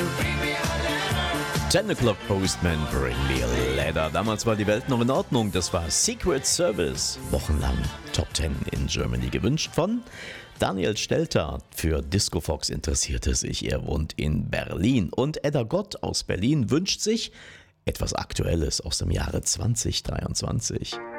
10 O'Clock Postman, Bring Me a Letter. Damals war die Welt noch in Ordnung. Das war Secret Service. Wochenlang Top 10 in Germany gewünscht von Daniel Stelter. Für Disco Fox interessiert er sich. Er wohnt in Berlin. Und Edda Gott aus Berlin wünscht sich etwas Aktuelles aus dem Jahre 2023.